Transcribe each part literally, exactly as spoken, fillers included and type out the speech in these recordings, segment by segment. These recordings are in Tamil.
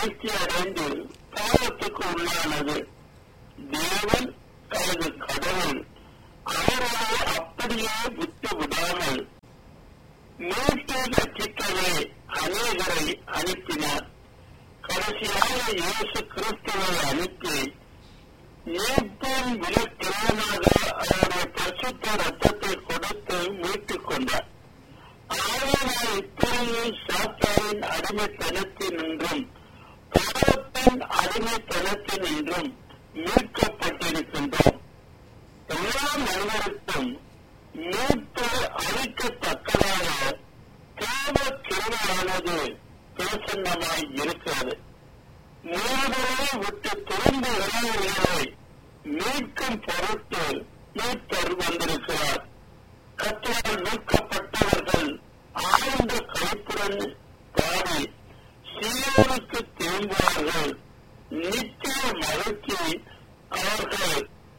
வீழ்ச்சி அடைந்து பாவத்துக்கு உள்ளானது. தேவன் தனது கடவுள் அவர்களை அப்படியே விட்டு விடாமல் மீட்டு ரட்சிக்கவே அநேகரை அனுப்பினார். கடைசியாக இயேசு கிறிஸ்துவை அனுப்பி மீட்பின் விலக்கிரமாக அவருடைய பரிசுத்த ரத்தத்தை கொடுத்து மீட்டுக் கொண்டார். ஆகையால் இப்பொழுது சாத்தானின் அடிமைத்தனத்தினின்றும் பாவத்தின் அடிமைத்தனத்தினின்றும் மீட்கப்பட்டிருக்கின்றோம். எல்லா மனிதருக்கும் மீட்பு அளிக்கத்தக்கதாக தேவ கிருபையானது பிரசன்னமாய் இருக்கிறது. மூவரை விட்டு திரும்ப இளைஞர்களை மீட்கும் பொருட்டு மீட்பர் வந்திருக்கிறார். கர்த்தரால் மீட்கப்பட்டவர்கள் ஆழ்ந்த கைப்புடன் பாடி சீயோனுக்கு திரும்புவார்கள். நித்திய மகிழ்ச்சி அவர்கள்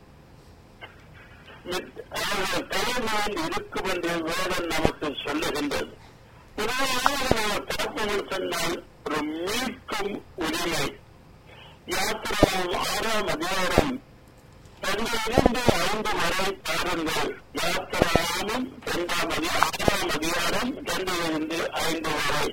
அவர்கள் தலைமையில் இருக்கும் என்று வேதம் நமக்கு சொல்லுகின்றது. உண்மையாக நம்ம பார்ப்போம் சொன்னால் ஒரு மீட்கும் உரிமை. யாத்திராவும் ஆறாம் அதிகாரம் பதினைந்து ஐந்து வரை பாருங்கள். யாத்திராவும் இரண்டாம் ஆறாம் அதிகாரம் இரண்டிலிருந்து ஐந்து வரை.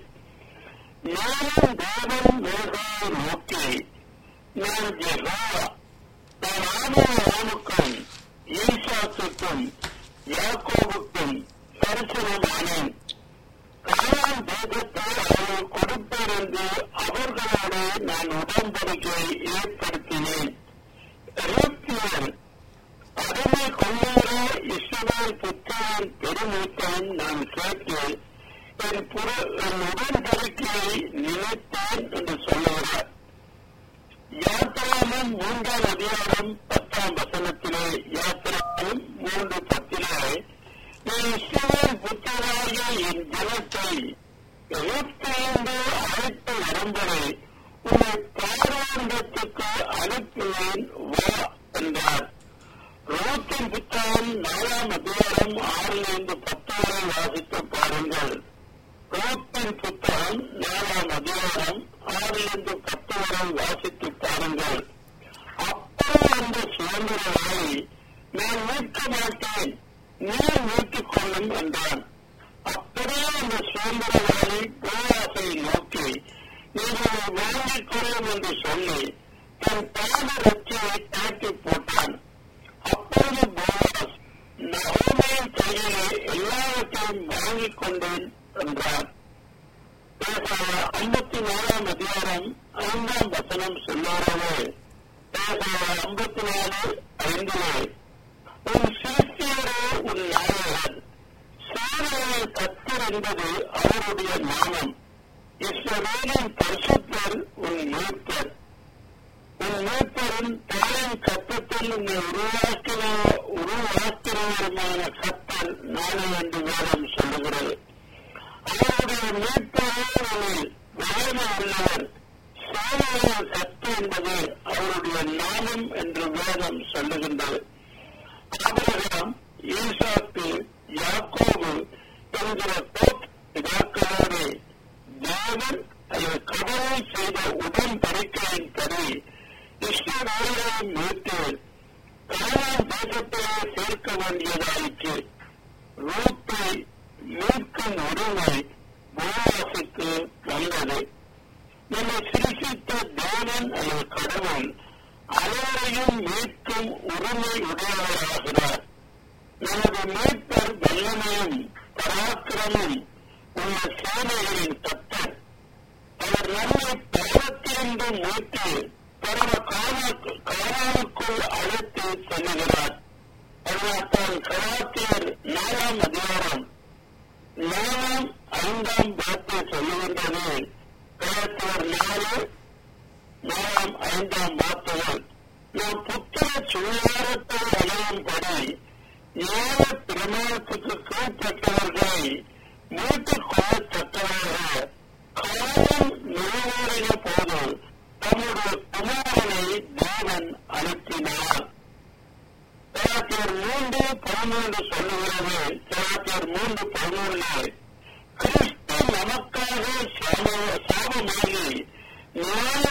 நானும் தேவன் மேகாவை நோக்கி நான் யெகோவா, நான் ஆபிரகாமுக்கும் ஈசாக்குக்கும் யாக்கோபுக்கும் தரிசனமானேன். கானான் தேசத்தை அவர்கள் கொடுப்பேன் என்று அவர்களோடு நான் உடன்படிக்கை ஏற்படுத்தினேன். எகிப்தியர் அடிமை கொள்ளுகிற இஸ்ரவேல் புத்திரன் பெருமூத்தன் நான் கேட்டு என் உடன்படிக்கையை நினைத்தேன் என்று சொல்லுகிறார். யாத்திராவும் மூன்றாம் அதிகாரம் பத்தாம் வசனத்திலே, யாத்திராவும் மூன்று பத்திலே, என் இஸ்ரவேல் புத்திரராகிய என் ஜனத்தை எகிப்திலிருந்து அழைத்து வரும்படி உன்னை பாராண்டத்துக்கு அனுப்புவேன் வா என்றார். ரூத்தின் புத்தகம் நாலாம் அதிகாரம் ஆறிலிருந்து பத்து வரை வாசித்து பாருங்கள். ரூத்தின் புத்தகம் நாலாம் அதிகாரம் ஆறிலிருந்து பத்து வரை வாசித்து பாருங்கள். அப்போ அந்த சுதந்திரங்களை நான் மீட்க மாட்டேன், நீ மீட்டுக் கொள்ளும் என்றான். அப்படியே அந்த சுதந்திரங்களை போவாசை நோக்கி நீங்கள் வாங்கிக் கொள்ளும் என்று சொல்லி தன் பாத ரட்சியை தாக்கி போட்டான். அப்போது போவாஸ் நகோமியின் கையிலே எல்லாவற்றையும் வாங்கிக் கொண்டேன் என்றார். ஐம்பத்தி நாலாம் அதிகாரம் ஐந்தாம் வசனம் சொல்லுகிறவே, ஐம்பத்தி நாலு ஐந்திலே, உன் சிருஷ்டியரே உன் நாயகன், சேனையை கர்த்தர் என்பது அவருடைய நாமம், இஸ்ரவேலின் பரிசுத்தர் உன் மீட்பர். உன் மீட்பரின் தாயின் கர்த்தத்தில் உன்னை உருவாக்கின உருவாக்கினவருமான கர்த்தர் நானே என்று வேதம் சொல்லுகிறது. அவருடைய மீட்பரில் வல்லமை உள்ளவர், சேனையின் கர்த்தர் என்பது அவருடைய நாமம் என்று வேதம் சொல்லுகின்றது. ஆபிரகாம், ஈசாக்கு, யாக்கோபு என்கிற பிதாக்களோடு தேவன் அல்லது கடவுள் செய்த உடன்படிக்கையின்படி இஸ்ரவேலை மீட்டு கானான் தேசத்திலே சேர்க்க வேண்டியதாயிற்று. ரூத்தை மீட்கும் உரிமை போவாசுக்கு வந்தது. நம்மை சிருஷ்டித்த தேவன் அல்லது கடவுள் அனைவரையும் மீட்கும் உரிமை உடையவராகிறார். நமது மீட்பர் வல்லமையும் பராக்கிரமும் உள்ள சேனைகளின் கர்த்தர். அவர் நம்மை பாவத்திலிருந்து மீட்டு பரம கானானுக்குள் அழைத்து செல்லுகிறார். அதனால்தான் கலாத்தியர் நாலாம் அதிகாரம் நாலாம் ஐந்தாம் வார்த்தை சொல்லுகின்றது. கலாத்தியர் நாலு நாலாம் ஐந்தாம் வார்த்தைகள், நாம் புத்திர சுகாரத்தை அடையும்படி ஏழ பிரமாணத்துக்கு கீழ்பட்டவர்களை மீட்டுக் கொள்ளத்தக்கவராக காலம் நிறைவேறிய போது தம்முடைய குமாரனை தேவன் அனுப்பினார். கலாத்தியர் மூன்று பதிமூன்று சொல்லுகிறது. கலாத்தியர் மூன்று பதிமூன்று, கிறிஸ்து நமக்காக சாபமாகி நியாய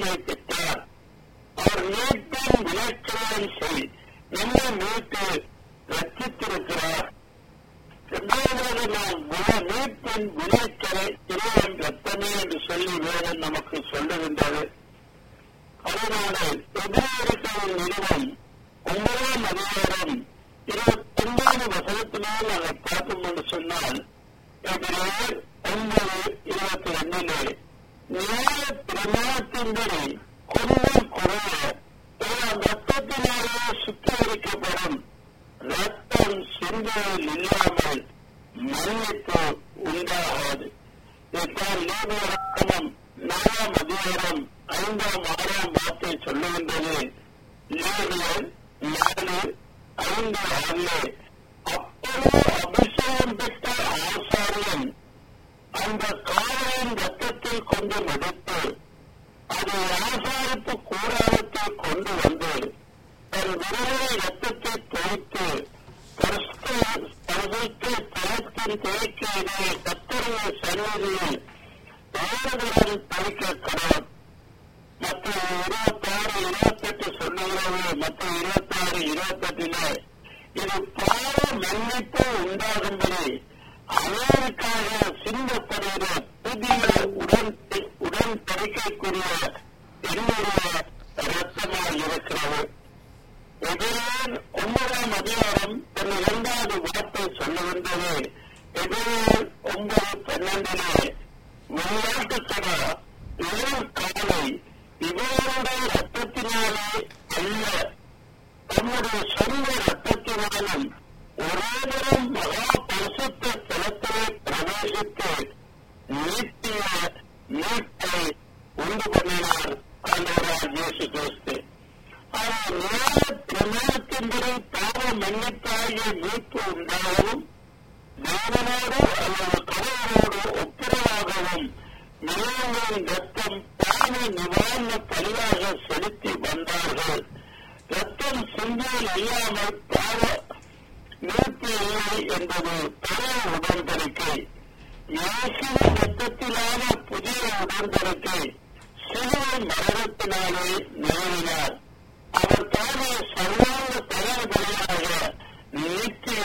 கிருபை பெற்றார். அவர் மீட்பின் விளைச்சலை செய் நம்மை மீட்டு ரட்சித்திருக்கிறார். இரண்டாவது நாம் மீட்பின் விளைச்சலை இறைவன் ரத்தமே என்று சொல்லி வேதம் நமக்கு சொல்லுகின்றது. அதனால எதிர்களின் நிறுவனம் ஒன்பதாம் அதிகாரம் இருபத்தி ஒன்பது வசனத்தினால் அதை பார்க்கும் என்று சொன்னால் ஒன்பது இருபத்தி ரெண்டிலே நியாய பிரமாணத்தின்படி கொஞ்சம் குறைய ரத்தத்தினாலே சுத்திகரிக்கப்படும் ரத்தம் சிந்தையில் இல்லாமல் மன்னிப்பு உண்டாகாது. இதைத்தான் லேவியராகமம் நாலாம் அதிகாரம் ஐந்தாம் ஆறாம் வார்த்தை சொல்லுகின்றது. லேவியர் நாலு ஐந்து ஆறிலே அப்பொழுது அபிஷேகம் பெற்ற ஆசாரியன் அந்த காளையின் ரத்தத்தை கொண்டு எடுத்து அதை ஆசாரிப்பு கூடாரத்தை கொண்டு வந்து தன் விரைவை ரத்தத்தை தொகுத்து தளத்தின் தேய்க்கையிலே கத்தருடைய சன்னதியில் தேவதுடன் பறிக்க கடவுள். மற்ற இருபத்தாறு இருபத்தெட்டு சொல்லுகிறது. மற்ற இருபத்தாறு இருபத்தெட்டிலே இது பாவ மன்னிப்பு உண்டாகும்படி அவருக்காக சிந்தப்படுகிற புதிய உடன் உடன்படிக்கைக்குரிய என்னுடைய ரத்தமாக இருக்கிறது. எதிரேன் ஒன்பதாம் அதிகாரம் தன் இரண்டாவது வார்த்தை சொல்லுகின்றது. எதிரேன் ஒன்பது பன்னெண்டிலே விளையாட்டு கடை இளம் காலை இவருடைய ரத்தத்தினாலே அல்ல தன்னுடைய சொந்த ரத்தத்தினாலும் ஒருவரும் மகா பரிசுத்த ஸ்தலத்திலே பிரவேசித்து நீட்டிய மீட்பை உண்டு பண்ணினார் ஆண்டவராகிய இயேசு கிறிஸ்து. அவர் நியாய பிரமாணத்தின்படி பாவ மன்னிப்பாகிய மீட்பு உண்டாகவும் தேவனோடு அல்லது கடவுளோடு ஒப்புரவாகவும் நிலங்களின் ரத்தம் பாவ நிவாரண பலியாக செலுத்தி வந்தார்கள். ரத்தம் சிந்தையில் இல்லாமல் பாவ மீட்பு இல்லை என்பது பழைய உடன்படிக்கை. இயேசுவின் ரத்தத்திலான புதிய உடன்படிக்கை சிலுவை மரணத்தினாலே நிறுவினார். அவர் தானே சர்வாங்க தலைவலியாக நித்திய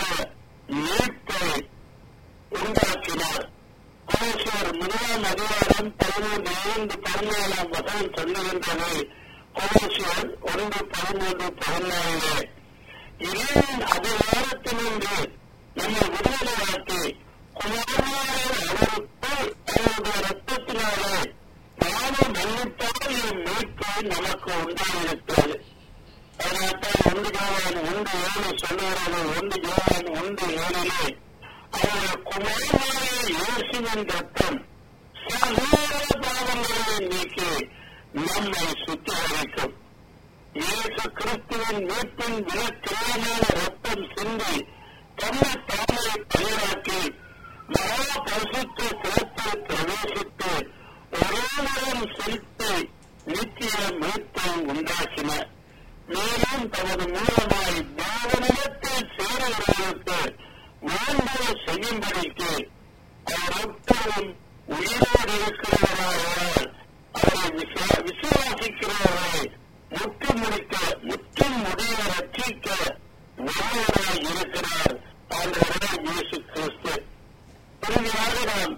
மீட்பை உண்டாக்கினார். கொலோசியர் முதலாம் அதிகாரம் பதிமூன்று இரண்டு பதினேழாம் வசனம் சொல்லுகின்றது. கொலோசியர் ஒன்று பதிமூன்று பதினாலிலே இறைவன் அதிகாரத்தினின்று நம்மை விடுதலையாக்கி குமாரனாக அவருக்கு அவருடைய ரத்தத்தினாலே பாவ மன்னிப்பால் மீட்பு நமக்கு உண்டாயிருக்கிறது. அதனால்தான் ஒன்று யோவான் ஒன்று ஏழு சொல்லுகிறது. ஒன்று யோவான் ஒன்று ஏழிலே அவருடைய குமாரனாக இயேசுவின் ரத்தம் சகல பாவங்களை நீக்கி நம்மை சுத்திகரிக்கும். இயேசு கிறிஸ்துவின் மீட்பின் விலக்கிரமான ரத்தம் சிந்தி தன்னை தாமே பயிராக்கி மகா பரிசுத்த சிறப்பை பிரவேசித்து ஒருவரும் செலுத்தி நித்திய மீட்பை உண்டாக்கினார். மேலும் தமது மூலமாய் தேவனிடத்தில் சேருகிறவர்களுக்கு வேண்டுதலை செய்யும்படிக்கு அவர் எப்போதும் உயிரோடு இருக்கிறவரால் அவரை விசுவாசிக்கிறவரை முற்று முடிக்க முற்றும் முடிய ரட்சிக்க வல்லவராய் இருக்கிறார் ஆண்டவராய் இயேசு கிறிஸ்து. இறுதியாக நாம்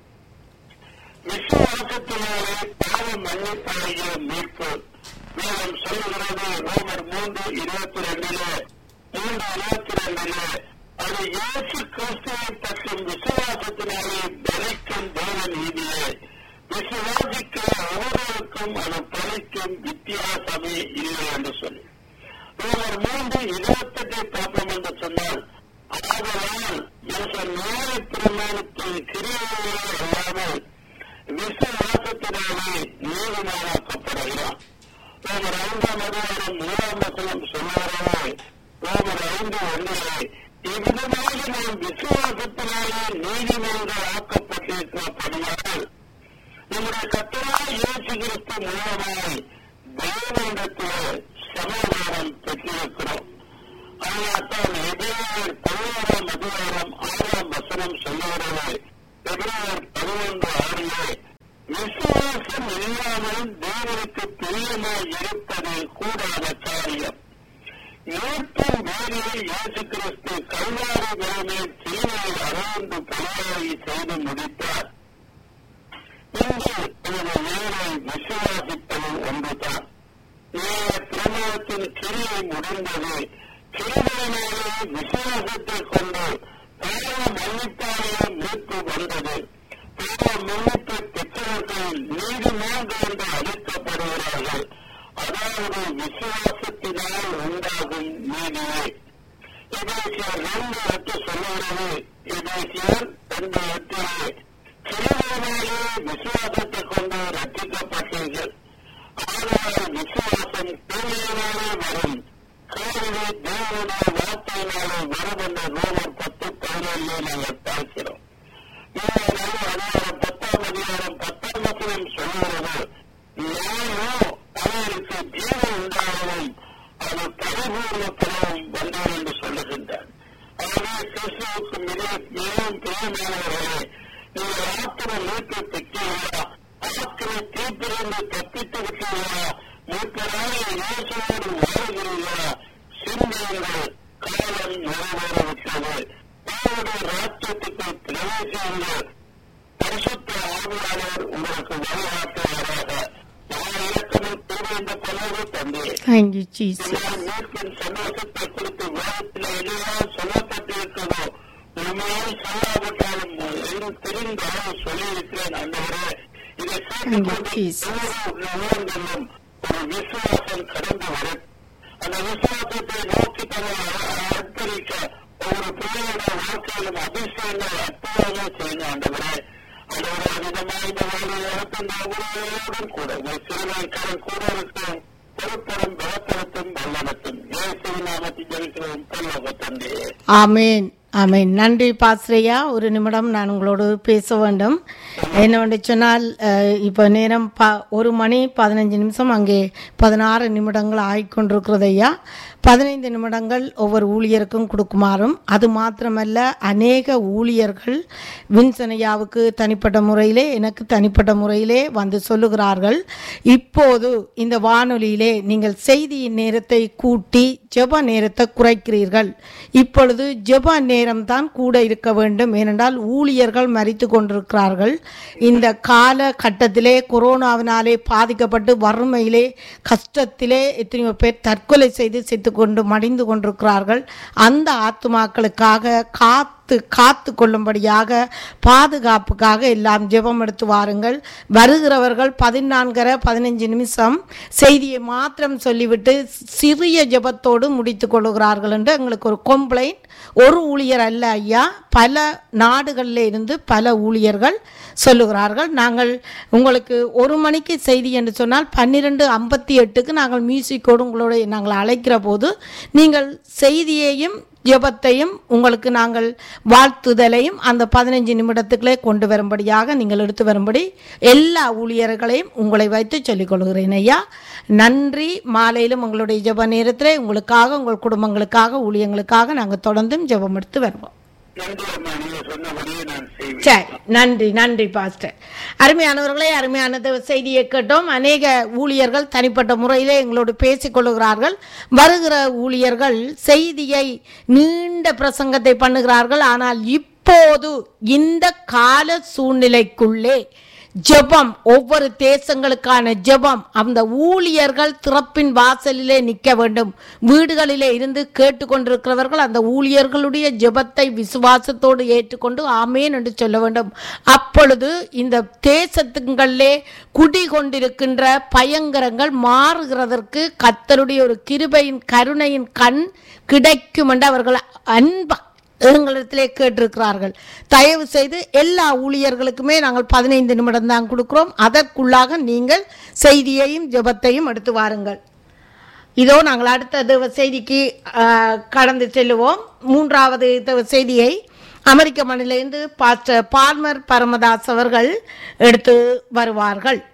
விசுவாசத்தினாலே பாவ மன்னிப்பாகிய மீட்பு வேதம் சொல்லுகிறது. ரோமர் மூன்று இருபத்தி ரெண்டிலே மூன்று இருபத்தி ரெண்டிலே அது இயேசு கிறிஸ்துவை பற்றும் விசுவாசத்தினாலே பலிக்கும் தேவ நீதியே. விசுவாசிக்கிற ஒவ்வொருவருக்கும் அது பலிக்கும் வித்தியாசமே இல்லை என்று சொல்லி ரோமர் மூன்று இருபத்தி எட்டை பார்ப்போம் என்று சொன்னால் ஆதலால் மனுஷன் நியாய பிரமாணத்தின் கிரியைகளே அல்லாமல் விசுவாசத்தினாலே நீதிமானாக்கப்படுகிறான். ரோமர் ஐந்தாம் அதிகாரம் மூணாம் வசனம் சொல்லுகிறவே ரோமர் ஐந்து ஒன்றிலே இவ்விதமாக நாம் விசுவாசத்தினாலே நீதிமன்றம் ஆக்கப்பட்டிருக்கப்படுவார்கள். நம்முடைய கர்த்தராகிய இயேசு கிறிஸ்து மூலமாய் தேவனிடத்திலே சமாதானம் பெற்றிருக்கிறோம். அதனால்தான் எபிரேயர் பதினோராம் அதிகாரம் ஆறாம் வசனம் சொல்லுகிறது. எபிரேயர் பதினொன்று ஆறிலே விசுவாசம் இல்லாமல் தேவனுக்கு பிரியமாய் இருப்பது கூடாத காரியம். மீட்பின் வேலையை இயேசு கிறிஸ்து கல்வாரி மேலே தீமையை அறந்து பணியாகி செய்து முடித்தார். இன்று இந்த வேலை விசுவாசிப்பது ஒன்றுதான். நேர பிரமாணத்தின் கிரியை முடிந்தது. கிரிகளினாலே விசுவாசத்தை கொண்டு பாவ மன்னிப்பாளைய மீட்பு வந்தது. பாவ மன்னிப்பை பெற்றவர்கள் நீதிமான்கள் என்று அழைக்கப்படுகிறார்கள். அதாவது விசுவாசத்தினால் உண்டாகும் நீதியே. எபேசியர் ரெண்டு எட்டு சொல்லுகிறது. எபேசியர் ரெண்டு எட்டிலே கிரிகளினாலே விசுவாசத்தை கொண்டு ரட்சிக்கப்பட்டீர்கள். ஆனால் விசுவாசம் தீமையினாலே வரும், கேள்வி தேவனுடைய வார்த்தையினாலே வரும் என்ற ரோமர் பத்து பதினொன்றிலே நாங்கள் பார்க்கிறோம். இந்த அதிகாரம் பத்தாம் அதிகாரம் பத்தாம் வசனம் சொல்லுகிறது, நானோ அவருக்கு ஜீவன் உண்டாகவும் அது பரிபூர்ணத்தனவும் வந்தார் என்று சொல்லுகின்றார். ஆகவே கிறிஸ்துவுக்கு மிக மிகவும் பிரியமானவர்களே, நீங்கள் ஆத்திர மீட்பை பெற்றீர்களா? ஆத்திர தீப்பிலிருந்து தப்பித்து விட்டீர்களா? மீட்பரான இயேசுவோடு வாழ்கிறீர்களா? சிந்தியுங்கள், காலம் நிறைவேறிவிட்டது. தேவனுடைய ராஜ்யத்துக்கு பிரவேசியுங்கள். பரிசுத்த ஆவியானவர் உங்களுக்கு வழிகாட்டுவாராக. மீட்பின் சந்தோஷத்தை குறித்து வேதத்தில் எல்லாம் சொல்லப்பட்டிருக்கிறதோ உண்மையால் சொல்லாவிட்டாலும் எங்கும் தெரிந்தாலும் சொல்லியிருக்கிறேன். அந்தவரே இதை கேட்டுக்கொண்டு ஒரு விசுவாசம் கடந்து வரும். அந்த விசுவாசத்தை நோக்கி தன்னை அர்ப்பணிக்க ஒவ்வொரு பிள்ளையோட வாழ்க்கையிலும் அதிசயங்கள் அற்புதமாக செய்யணும். ஆண்டவரே அதோட விதமாக இந்த வாழ்வை நடத்தும் உறவுகளுடன் கூட ஒரு சிறுமைக்காரன் கூட இருக்கும் பொறுப்பரும் பலத்தரத்தும் வல்லனத்தும் இயேசுவின் நாமத்தில் ஜெபிக்கிறோம் பரலோக தந்தையே. ஆமென் ஆமென். நன்றி பாஸ்ரையா. ஒரு நிமிடம் நான் உங்களோடு பேச வேண்டும். என்னவென்று சொன்னால், இப்போ நேரம் ப ஒரு மணி பதினஞ்சு நிமிஷம் அங்கே பதினாறு நிமிடங்கள் ஆகிக்கொண்டிருக்கிறது ஐயா. பதினைந்து நிமிடங்கள் ஒவ்வொரு ஊழியருக்கும் கொடுக்குமாறும், அது மாத்திரமல்ல அநேக ஊழியர்கள் வின்சனையாவுக்கு தனிப்பட்ட முறையிலே எனக்கு தனிப்பட்ட முறையிலே வந்து சொல்லுகிறார்கள், இப்போது இந்த வானொலியிலே நீங்கள் செய்தியின் நேரத்தை கூட்டி ஜெப நேரத்தை குறைக்கிறீர்கள். இப்பொழுது ஜெப நேரம்தான் கூட இருக்க வேண்டும். ஏனென்றால் ஊழியர்கள் மரித்து கொண்டிருக்கிறார்கள். இந்த கால கட்டத்திலே கொரோனாவினாலே பாதிக்கப்பட்டு வறுமையிலே கஷ்டத்திலே எத்தனையோ பேர் தற்கொலை செய்து செத்து கொண்டு மடிந்து கொண்டிருக்கிறார்கள். அந்த ஆத்துமாக்களுக்காக காத்து காத்து கொள்ளும்படியாக பாதுகாப்புக்காக எல்லாம் ஜெபம் எடுத்து வாருங்கள். வருகிறவர்கள் பதினான்கரை பதினஞ்சு நிமிஷம் செய்தியை மாத்திரம் சொல்லிவிட்டு சிறிய ஜெபத்தோடு முடித்து கொள்ளுகிறார்கள் என்று எங்களுக்கு ஒரு கம்ப்ளைண்ட். ஒரு ஊழியர் அல்ல ஐயா, பல நாடுகளில் இருந்து பல ஊழியர்கள் சொல்லுகிறார்கள். நாங்கள் உங்களுக்கு ஒரு மணிக்கு செய்தி என்று சொன்னால் பன்னிரெண்டு ஐம்பத்தி எட்டுக்கு நாங்கள் மியூசிக்கோடு உங்களோட நாங்கள் அழைக்கிற போது நீங்கள் செய்தியையும் ஜெபத்தையும் உங்களுக்கு நாங்கள் வாழ்த்துதலையும் அந்த பதினைஞ்சு நிமிடத்துக்களே கொண்டு வரும்படியாக நீங்கள் எடுத்து வரும்படி எல்லா ஊழியர்களையும் உங்களை வைத்து சொல்லிக் கொள்கிறேன் ஐயா. நன்றி. மாலையிலும் உங்களுடைய ஜெப நேரத்தில் உங்களுக்காக உங்கள் குடும்பங்களுக்காக ஊழியங்களுக்காக நாங்கள் தொடர்ந்தும் ஜெபம் எடுத்து வருவோம். சரி, நன்றி நன்றி பாஸ்டர். அருமையானவர்களே, அருமையான செய்தியை கேட்டோம். அநேக ஊழியர்கள் தனிப்பட்ட முறையிலே எங்களோடு பேசிக் கொள்ளுகிறார்கள். வருகிற ஊழியர்கள் செய்தியை நீண்ட பிரசங்கத்தை பண்ணுகிறார்கள். ஆனால் இப்போது இந்த கால சூழ்நிலைக்குள்ளே ஜெபம், ஒவ்வொரு தேசங்களுக்கான ஜெபம், அந்த ஊழியர்கள் திறப்பின் வாசலிலே நிற்க வேண்டும். வீடுகளிலே இருந்து கேட்டுக்கொண்டிருக்கிறவர்கள் அந்த ஊழியர்களுடைய ஜெபத்தை விசுவாசத்தோடு ஏற்றுக்கொண்டு ஆமேன் என்று சொல்ல வேண்டும். அப்பொழுது இந்த தேசத்துங்களிலே குடிகொண்டிருக்கின்ற பயங்கரங்கள் மாறுகிறதற்கு கர்த்தருடைய ஒரு கிருபையின் கருணையின் கண் கிடைக்கும் என்று அவர்கள் அன்பா எங்களிடத்திலே கேட்டிருக்கிறார்கள். தயவு செய்து எல்லா ஊழியர்களுக்குமே நாங்கள் பதினைந்து நிமிடம் தான் கொடுக்கிறோம். அதற்குள்ளாக நீங்கள் செய்தியையும் ஜெபத்தையும் எடுத்து வாருங்கள். இதோ நாங்கள் அடுத்த செய்திக்கு கடந்து செல்லுவோம். மூன்றாவது செய்தியை அமெரிக்க மண்ணிலிருந்து பாஸ்டர் பால்மர் பரமதாஸ் அவர்கள் எடுத்து வருவார்கள்.